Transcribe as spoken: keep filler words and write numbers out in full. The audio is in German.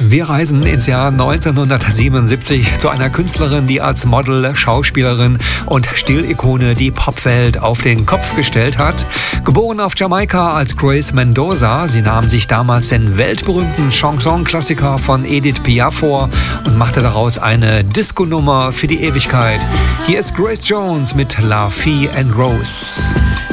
Wir reisen ins Jahr neunzehnhundertsiebenundsiebzig zu einer Künstlerin, die als Model, Schauspielerin und Stilikone die Popwelt auf den Kopf gestellt hat. Geboren auf Jamaika als Grace Mendoza, sie nahm sich damals den weltberühmten Chanson-Klassiker von Edith Piaf vor und machte daraus eine Disco-Nummer für die Ewigkeit. Hier ist Grace Jones mit La Fille and Rose.